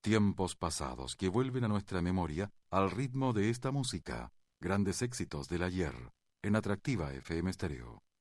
Tiempos pasados que vuelven a nuestra memoria al ritmo de esta música. Grandes éxitos del ayer, en Atractiva FM Stereo.